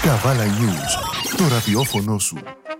Καβάλα News, το ραδιόφωνο σου.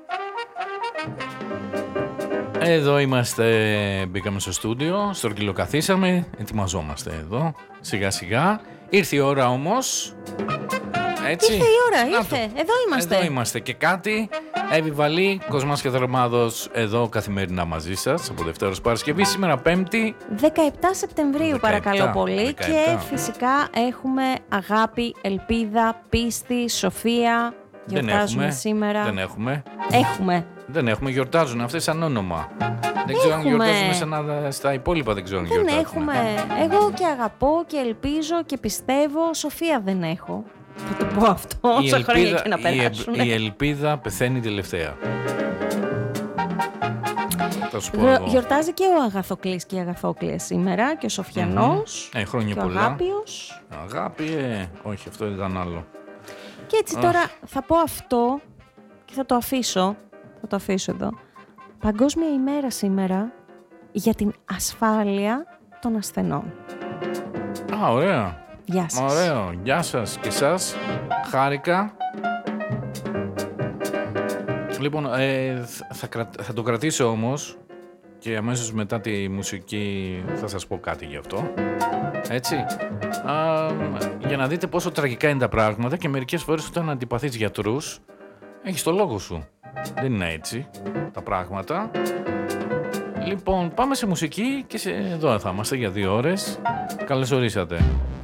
Εδώ είμαστε, μπήκαμε στο στούντιο, στρογγυλοκαθίσαμε, ετοιμαζόμαστε εδώ, σιγά σιγά. Ήρθε η ώρα όμως, έτσι. Ήρθε η ώρα, ήρθε, εδώ είμαστε. Εδώ είμαστε και κάτι, Εύη Βαλή, Κοσμάς και Δρομάδος, εδώ καθημερινά μαζί σας, από Δευτέρα ως Παρασκευή, σήμερα Πέμπτη. 17 Σεπτεμβρίου 17, παρακαλώ πολύ 17. Και φυσικά έχουμε αγάπη, ελπίδα, πίστη, σοφία. Γιορτάζουμε σήμερα. Δεν έχουμε. Δεν έχουμε, γιορτάζουν αυτές σαν όνομα. Δεν ξέρω αν γιορτάζουμε στα υπόλοιπα, δεν ξέρω αν γιορτάζουμε. Δεν έχουμε. Εγώ και αγαπώ και ελπίζω και πιστεύω, σοφία δεν έχω. Θα το πω αυτό, όσα χρόνια και να περάσουν. Η ελπίδα πεθαίνει τελευταία. Γιορτάζει και ο Αγαθοκλής και η Αγαθόκλια σήμερα και ο Σοφιανός. Χρόνια και πολλά. Ο Αγάπιος. Αγάπη, όχι, αυτό ήταν άλλο. Και έτσι τώρα θα πω αυτό και θα το αφήσω. Θα το αφήσω εδώ. Παγκόσμια ημέρα σήμερα για την ασφάλεια των ασθενών. Ωραία. Γεια σας. Ωραίο. Γεια σας και εσάς. Χάρηκα. Λοιπόν, θα το κρατήσω όμως και αμέσως μετά τη μουσική θα σας πω κάτι γι' αυτό. Έτσι. Για να δείτε πόσο τραγικά είναι τα πράγματα και μερικές φορές όταν αντιπαθείς γιατρούς έχεις το λόγο σου. Δεν είναι έτσι τα πράγματα. Λοιπόν, πάμε σε μουσική και εδώ θα είμαστε για 2 ώρες. Καλώς ορίσατε.